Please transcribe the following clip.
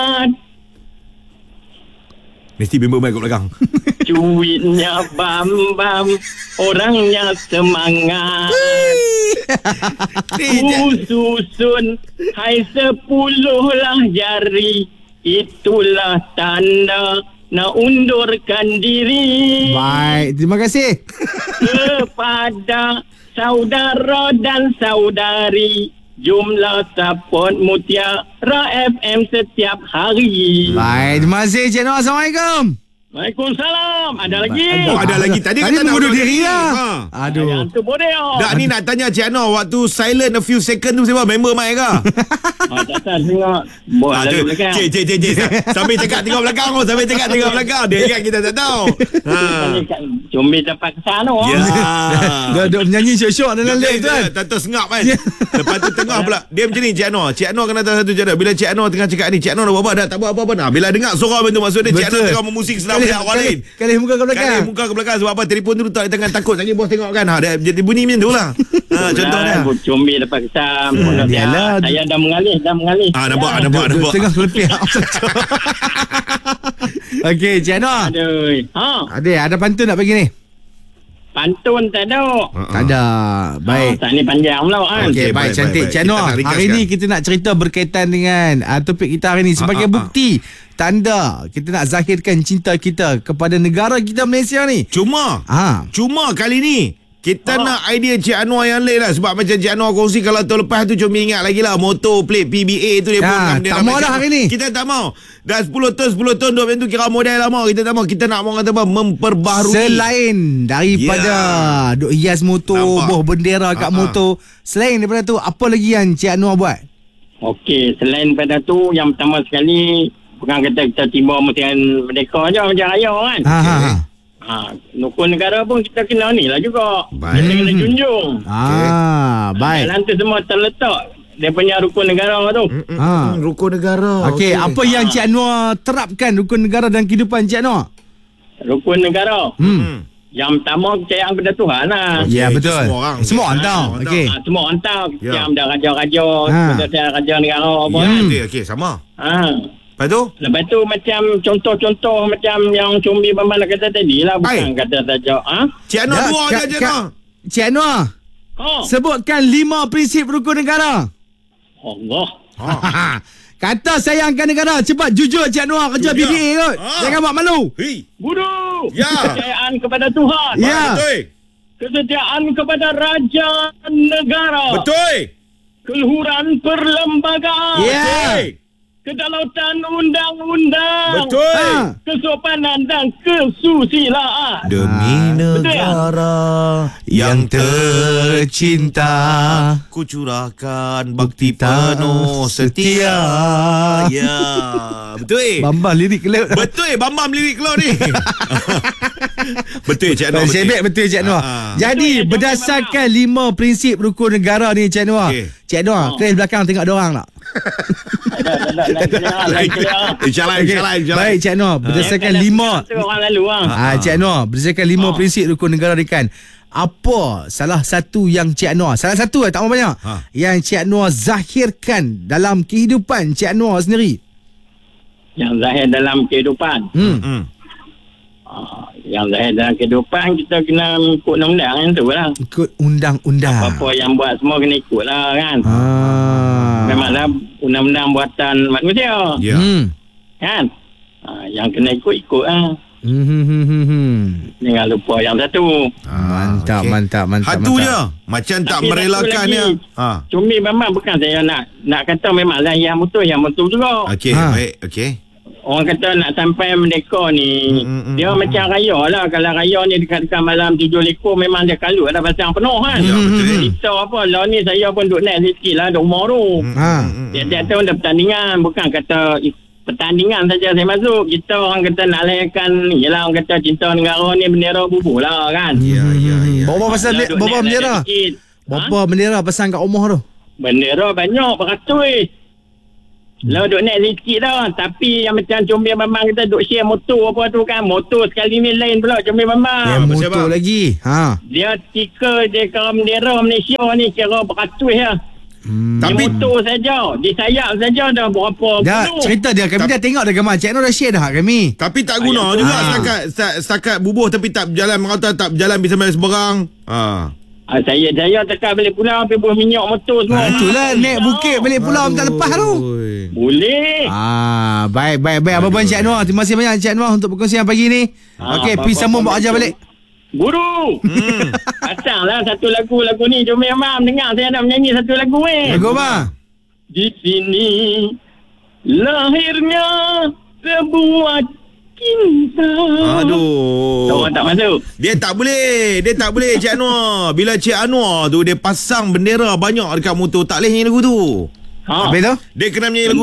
Mesti member mic kat belakang. Cuitnya bam-bam, orangnya semangat. Susun, hai 10 lah jari, itulah tanda nak undurkan diri. Baik, terima kasih. Kepada saudara dan saudari, jumlah support Mutiara FM setiap hari. Baik, terima kasih Cik Noor. Assalamualaikum. Waalaikumsalam. Ada lagi? Oh, ada lagi. Tadi kata nak mengundur undur diri lah. Yang Aduh. tu boleh. Dah ni nak tanya Cik Noor, waktu silent a few second tu siapa? Member mic ke? Tak tengok. Buat lagu belakang. Cik. Sambil cakap tengok belakang. Sambil cakap tengok belakang. Dia ingat kita tak tahu. Comel dapat kesan tu. Ya. Dia duduk menyanyi syok-syok dalam lift tu kan. Tak sengap kan. Lepas tu tengah pula. Dia macam ni Cik Noor. Cik Noor kena tahu satu cara. Bila Cik Noor tengah cakap ni, Cik Noor dah buat apa? Dah tak buat apa-apa. Nah, bila dengar suara tu maksud dia Cik Noor tengah memusik senang pihak orang lain. Kalih muka ke belakang. Kalih muka ke belakang. Sebab apa? Telefon tu letak di tangan, takut lagi bos tengok kan. Dia jadi bunyi macam tu lah. Contoh dia. Comel dapat kesan. Yalah. Saya dah mengalih. Nampak. Tengah kelepih. Okey, Cik Noor. Aduh. Ada pantun nak bagi ni? Pantun tak ada. Tak ada. Baik. Tak ni panjang pula kan. Okey, baik, cantik. Cik Noor, hari ni kita nak cerita berkaitan dengan topik kita hari ni. Sebagai bukti, tanda kita nak zahirkan cinta kita kepada negara kita Malaysia ni. Cuma kali ni kita nak idea Cik Anwar yang lain lah. Sebab macam Cik Anwar kongsi kalau tahun lepas tu cuma ingat lagi lah motor plate PBA tu dia pun tak mau dah hari ni. Kita tak mau. Dah 10 tahun duk macam tu kira model lama. Kita tak mau. Kita nak orang kata apa, memperbaharui. Selain daripada duk hias motor, boh bendera kat motor, selain daripada tu apa lagi yang Cik Anwar buat? Okey, selain pada tu yang pertama sekali bukan kata kita tiba mesti merdeka je macam raya kan. Rukun negara pun kita kena ni lah juga. Kita kena junjung. Baik. Dalam tu semua terletak dia punya rukun negara tu. Rukun negara. Okey, apa yang Cik Anwar terapkan rukun negara dalam kehidupan Cik Anwar? Rukun negara. Yang pertama percayaan kepada Tuhan lah. Ya, betul. Semua orang tahu. Okey. Semua orang tahu. Yang dah raja-raja, raja negara apa kan. Okey, sama. Lepas tu macam contoh-contoh macam yang Combi Bambang nak kata tadi lah. Bukan kata saja. Cik Anwar dua je Cik Anwar. Cik Anwar, sebutkan 5 prinsip rukun negara. Allah. Kata sayangkan negara. Cepat jujur Cik Anwar kerja BDA kot. Jangan buat malu. Bodoh. Kepercayaan kepada Tuhan. Betul. Kesetiaan kepada raja negara. Betul. Keluhuran perlembagaan. Betul. Kedaulatan undang-undang. Betul. Kesopanan dan kesusilaan. Demi negara yang tercinta, ku curahkan bakti penuh setia. Ya, betul. Bambang lirik kelab. Betul, Bambang lirik kelab ni. Betul Cik Anwar. Betul Cik Anwar. Jadi berdasarkan 5 prinsip rukun negara ni Cik Anwar. Cik Anwar, kelas belakang tengok ada orang tak? InsyaAllah. Baik Cik Anwar, berdasarkan 5 Cik Anwar, berdasarkan 5 prinsip rukun negara ni kan, apa salah satu yang Cik Anwar, salah satu tak mau banyak, yang Cik Anwar zahirkan dalam kehidupan Cik Anwar sendiri? Yang zahir dalam kehidupan. Yang zahir dalam kehidupan kita kena ikut undang-undang yang tu lah. Ikut undang-undang. Apa-apa yang buat semua kena ikut lah kan. Memanglah undang-undang buatan manusia. Kan? Yang kena ikut lah. Jangan lupa yang satu. Mantap. Satunya macam tak merelakannya. Cumi memang bukan saya nak kata memanglah yang betul juga. Okey, baik. Okey. Orang kata nak sampai merdeka ni, dia macam raya lah. Kalau raya ni dekat-dekat malam 7 lekor, memang dia kalut ada pasang penuh kan. Kita apa lah ni, saya pun duduk naik sikit lah duk rumah tu. Tiap-tiap tahun ada pertandingan. Bukan kata pertandingan saja saya masuk. Kita orang kata nak lahirkan ni lah, orang kata cinta negara ni bendera bubuh lah kan. Bawa pasal bawa bendera. Bawa bendera pasang kat rumah tu. Bendera banyak beratus. Lah duk naik sikit dah. Tapi yang macam Combi Bambang kita duk share motor apa tu kan. Motor sekali ni lain pula Combi Bambang. Motor lagi. Dia stiker dia kalau bendera Malaysia ni kira beratus lah. Tapi Dia motor saja. Dia sayap saja dah berapa Dah penuh. cerita dia. Kami dah tengok dah gambar. Cik Noh dah share dah kami. tapi tak guna juga setakat bubuh tapi tak berjalan, merata tak berjalan bisa main seberang. Saya tekan balik pulau pergi buah minyak motor semua. Itulah naik bukit balik pulau tak lepas tu. Boleh. Baik. Abang Cik Anwar. Terima kasih banyak Cik Anwar untuk perkongsian pagi ni. Okey, pergi sambung buat ajar balik. Guru. Pasanglah satu lagu ni. Jom Mam dengar saya nak menyanyi satu lagu Lagu apa? Di sini lahirnya sebuah cinta. Aduh. Orang tak masuk. Dia tak boleh Cik Anwar. Bila Cik Anwar tu dia pasang bendera banyak dekat motor, tak boleh nyanyi lagu tu. Habis tu? Dia kena menyanyi lagu